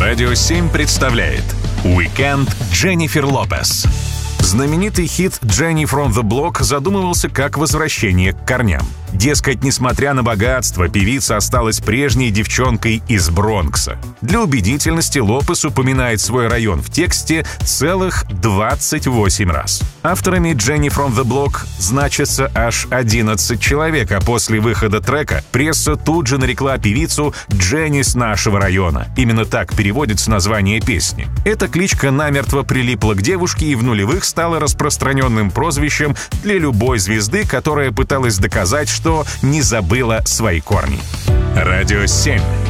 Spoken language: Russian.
Радио 7 представляет «Уикенд Дженнифер Лопес». Знаменитый хит «Jenny from the Block» задумывался как возвращение к корням. Дескать, несмотря на богатство, певица осталась прежней девчонкой из Бронкса. Для убедительности Лопес упоминает свой район в тексте целых 28 раз. Авторами «Jenny from the Block» значится аж 11 человек, а после выхода трека пресса тут же нарекла певицу «Дженни с нашего района». Именно так переводится название песни. Эта кличка намертво прилипла к девушке и в нулевых стала распространенным прозвищем для любой звезды, которая пыталась доказать, что не забыла свои корни. Радио 7.